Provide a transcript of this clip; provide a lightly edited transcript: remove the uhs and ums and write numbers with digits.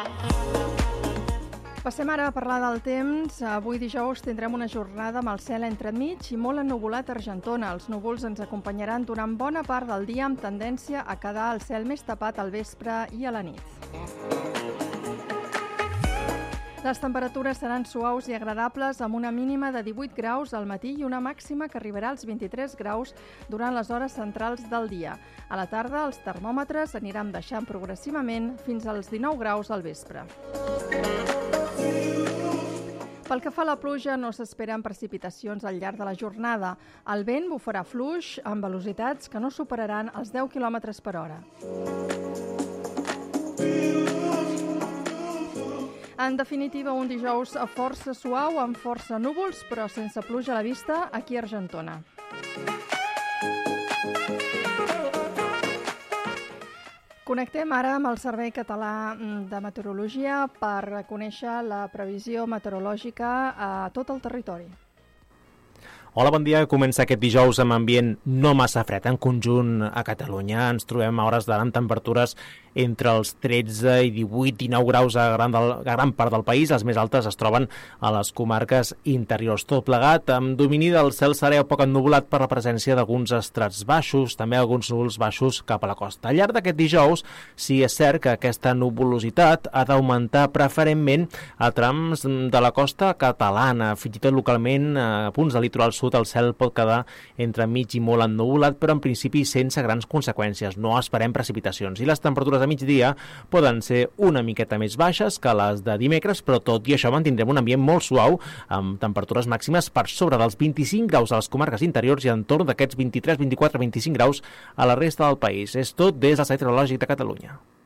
Passem ara a parlar del temps. Avui dijous tindrem una jornada amb el cel entremig i molt ennuvolat a Argentona. Els núvols ens acompanyaran durant bona part del dia amb tendència a quedar el cel més tapat al vespre i a la nit. Les temperatures seran suaus i agradables amb una mínima de 18 graus al matí i una màxima que arribarà als 23 graus durant les hores centrals del dia. A la tarda els termòmetres aniran baixant progressivament fins als 19 graus al vespre. Pel que fa a la pluja, no s'esperen precipitacions al llarg de la jornada. El vent bufarà fluix amb velocitats que no superaran els 10 km per hora. En definitiva, un dijous força suau, amb força núvols, però sense pluja a la vista aquí a Argentona. Connectem ara amb el Servei Català de Meteorologia per conèixer la previsió meteorològica a tot el territori. Hola, bon dia. Comença aquest dijous amb ambient no massa fred. En conjunt a Catalunya ens trobem a hores d'ara amb temperatures entre els 13 i 18-19 graus a gran part del país. Les més altes es troben a les comarques interiors. Tot plegat amb domini del cel serè o poc ennuvolat per la presència d'alguns estrats baixos, també alguns núvols baixos cap a la costa. Al llarg d'aquest dijous, sí és cert que aquesta nuvolositat ha d'augmentar preferentment a trams de la costa catalana. Fins i tot localment, a punts del litoral sud, el cel pot quedar entre mig i molt ennuvolat, però en principi sense grans conseqüències. No esperem precipitacions. I les temperatures a migdia poden ser una miqueta més baixes que les de dimecres, però tot i això mantindrem un ambient molt suau amb temperatures màximes per sobre dels 25 graus a les comarques interiors i entorn d'aquests 23, 24, 25 graus a la resta del país. És tot des del Servei Meteorològic de Catalunya.